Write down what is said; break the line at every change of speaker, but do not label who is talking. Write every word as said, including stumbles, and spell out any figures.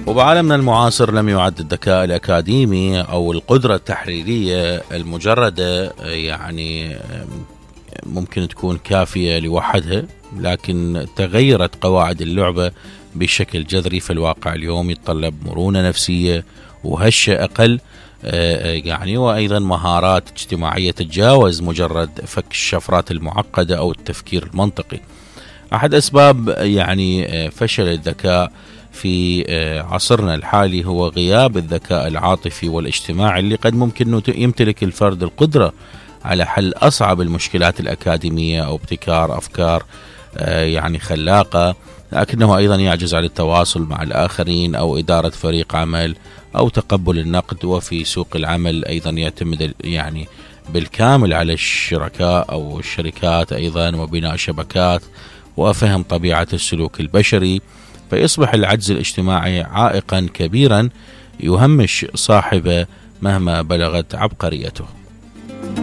وبعالمنا المعاصر لم يعد الذكاء الأكاديمي أو القدرة التحريرية المجردة يعني ممكن تكون كافية لوحدها، لكن تغيرت قواعد اللعبة بشكل جذري في الواقع اليوم، يتطلب مرونة نفسية وهشة أقل يعني، وأيضا مهارات اجتماعية تتجاوز مجرد فك الشفرات المعقدة أو التفكير المنطقي. أحد أسباب يعني فشل الذكاء في عصرنا الحالي هو غياب الذكاء العاطفي والاجتماعي، اللي قد ممكن يمتلك الفرد القدرة على حل أصعب المشكلات الأكاديمية أو ابتكار أفكار يعني خلاقة، لكنه أيضا يعجز عن التواصل مع الآخرين أو إدارة فريق عمل أو تقبل النقد. وفي سوق العمل أيضا يعتمد يعني بالكامل على الشركاء أو الشركات أيضا وبناء شبكات وفهم طبيعة السلوك البشري، فيصبح العجز الاجتماعي عائقا كبيرا يهمش صاحبه مهما بلغت عبقريته.